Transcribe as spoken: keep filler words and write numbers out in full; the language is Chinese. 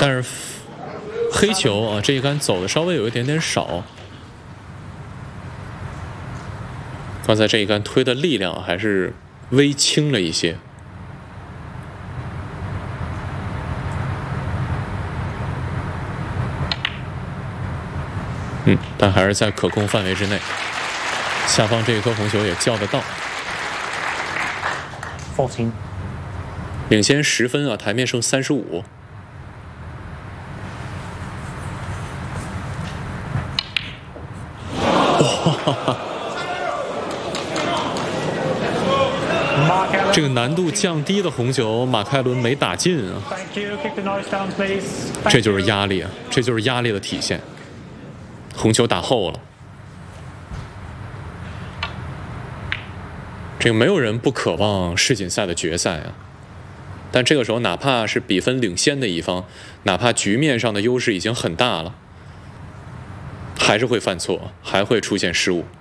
但是黑球啊，这一杆走的稍微有一点点少。刚才这一杆推的力量还是微轻了一些。嗯，但还是在可控范围之内。下方这一颗红球也叫得到。 fourteen， 领先十分啊，台面剩三十五。哇！这个难度降低的红球，马凯伦没打进啊。这就是压力啊，这就是压力的体现。红球打后了。这个没有人不渴望世锦赛的决赛啊，但这个时候哪怕是比分领先的一方，哪怕局面上的优势已经很大了，还是会犯错，还会出现失误。